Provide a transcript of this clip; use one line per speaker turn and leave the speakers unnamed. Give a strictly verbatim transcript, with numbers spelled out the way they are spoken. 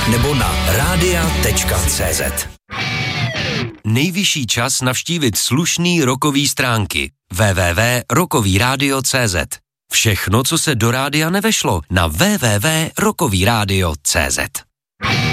nebo na radia tečka cé zet.
Nejvyšší čas navštívit slušný rockový stránky w w w tečka rockový rádio tečka cé zet. Všechno, co se do rádia nevešlo, na w w w tečka rockový rádio tečka cé zet.